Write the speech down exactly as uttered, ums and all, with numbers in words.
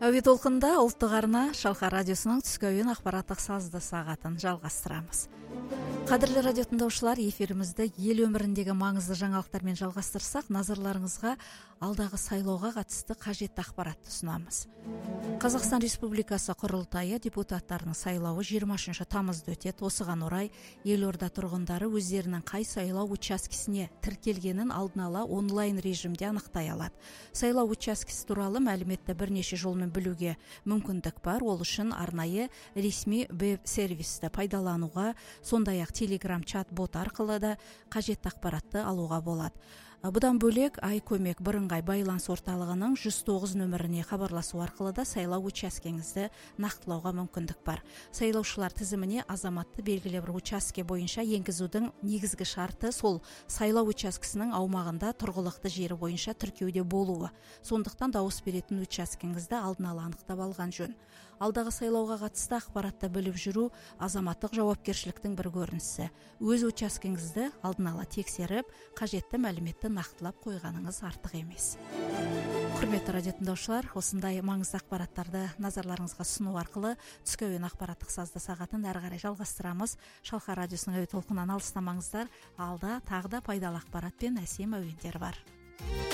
Әуе толқында ұлттық арна Шалқар радиосының түскі әуен ақпараттық сазды сағатын жалғастырамыз. Қадірлі радио тыңдаушылар, эфирімізді ел өміріндегі маңызды жаңалықтармен жалғастырсақ, назарларыңызға алдағы сайлауға қатысты қажетті ақпаратты ұсынамыз. Қазақстан Республикасы құрылтайы депутаттарының сайлауы жиырма үшінші тамызда өтеді. Осыған орай елорда тұрғындары өздерінің қай сайлау учаскесіне тіркелгенін алдын ала онлайн режимде анықтай алады. Сайлау учаскесі туралы мәліметті бірнеше жолмен білуге мүмкіндік бар. Ол үшін арнайы ресми веб-сервисті пайдалануға, сондай-ақ Telegram чат-бот арқылы да қажетті ақпаратты алуға болады. Бұдан бөлек ай көмек бірыңғай байланыс орталығының жүз тоғыз нөміріне хабарласу арқылы да сайлау учаскеңізді нақтылауға мүмкіндік бар. Сайлаушылар тізіміне азаматты белгілі бір учаске бойынша енгізудің негізгі шарты сол сайлау учаскесінің аумағында тұрғылықты жері бойынша тіркеуде болуы. Сондықтан дауыс беретін учаскеңізді алдын ала анықтап алған жөн. Алдағы сайлауға қатысты ақпаратты біліп жүру азаматтық жауапкершіліктің бір көрінісі. Өз учаскеңізді алдын ала тексеріп, қажетті мәліметті нақтылап қойғаныңыз артық емес. Құрметті радио тыңдаушылар, осындай маңызды ақпараттарды назарларыңызға ұсыну арқылы түскі әуен ақпараттық сазды сағатын әрі қарай жалғастырамыз. Шалқар радиосының әуе толқынынан алыстамаңыздар. Алда тағы да пайдалы ақпарат пен әсем әуендер бар.